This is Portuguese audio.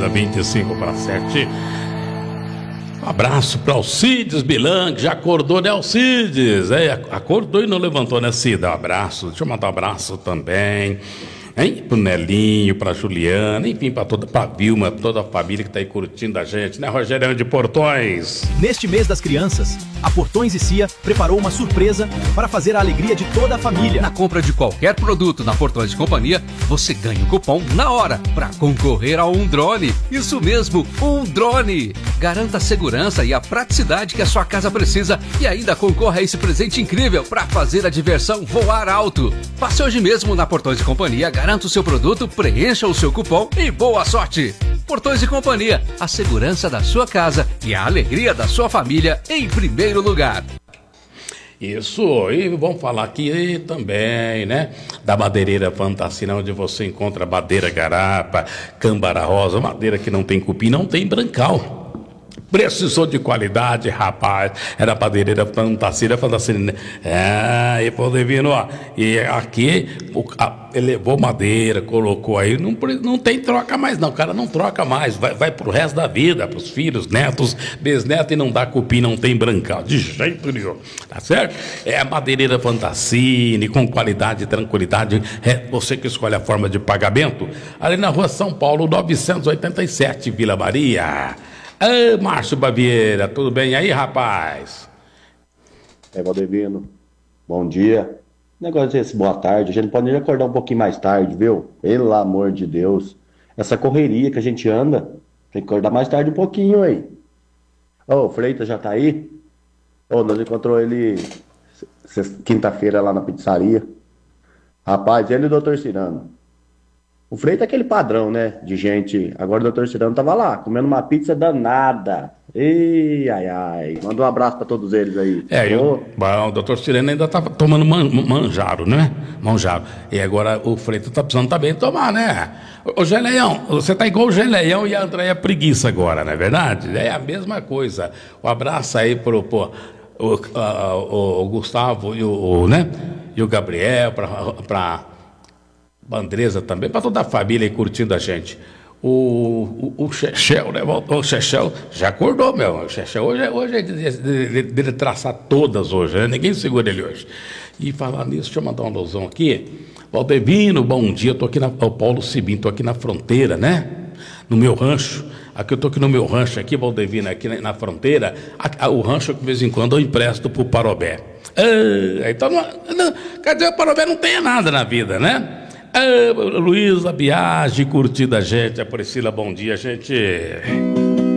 Beleza, 25 para 7. Um abraço para Alcides Bilang, já acordou, né, Alcides? Acordou e não levantou, né, Cida? Um abraço, deixa eu mandar um abraço também, hein? Pro Nelinho, pra Juliana, enfim, pra Vilma, toda a família que tá aí curtindo a gente, né, Rogério de Portões? Neste mês das crianças, a Portões e Cia preparou uma surpresa para fazer a alegria de toda a família. Na compra de qualquer produto na Portões e Companhia, você ganha um cupom na hora para concorrer a um drone. Isso mesmo, um drone. Garanta a segurança e a praticidade que a sua casa precisa e ainda concorra a esse presente incrível para fazer a diversão voar alto. Passe hoje mesmo na Portões e Companhia, garanta o seu produto, preencha o seu cupom e boa sorte. Portões e Companhia, a segurança da sua casa e a alegria da sua família em primeiro lugar. Isso, e vamos falar aqui também, né, da madeireira Fantasina, onde você encontra madeira garapa, cambara rosa, madeira que não tem cupim, não tem brancal. Precisou de qualidade, rapaz, era madeireira Fantasina, e pô, Devino, ó, e aqui, ele levou madeira, colocou aí, não tem troca mais não, o cara não troca mais, vai pro resto da vida, pros filhos, netos, bisnetos, e não dá cupim, não tem brancal, de jeito nenhum, tá certo? É a madeireira Fantasina, com qualidade e tranquilidade, é você que escolhe a forma de pagamento, ali na rua São Paulo, 987, Vila Maria. Márcio Baviera, tudo bem aí, rapaz? Valdevino, bom dia. Negócio desse boa tarde, a gente pode acordar um pouquinho mais tarde, viu? Pelo amor de Deus. Essa correria que a gente anda, tem que acordar mais tarde um pouquinho aí. O Freitas já tá aí? Nós encontrou ele quinta-feira lá na pizzaria. Rapaz, ele e o Dr. Cirano. O Freitas é aquele padrão, né, de gente. Agora o Dr. Cirano tava lá, comendo uma pizza danada. Ai. Manda um abraço pra todos eles aí. O Dr. Cirano ainda tá tomando manjaro, né? Manjaro. E agora o Freitas tá precisando também tomar, né? Ô Geleião, você tá igual o Geleião e a Andréia Preguiça agora, não é verdade? É a mesma coisa. Um abraço aí pro o Gustavo e o Gabriel, pra Andresa também, para toda a família aí curtindo a gente. O Chechel, né? O Chechel já acordou, meu. O Chechel hoje é dele traçar todas hoje, né? Ninguém segura ele hoje. E falar nisso, deixa eu mandar uma alusão aqui. Valdevino, bom dia. Eu tô aqui o Paulo Cibim, tô aqui na fronteira, né? No meu rancho. Aqui eu tô aqui no meu rancho, aqui, Valdevino, aqui na fronteira. O rancho, de vez em quando, eu empresto pro Parobé. Então, quer dizer, o Parobé não tem nada na vida, né? Luísa Biagi, curtida a gente. A Priscila, bom dia, gente.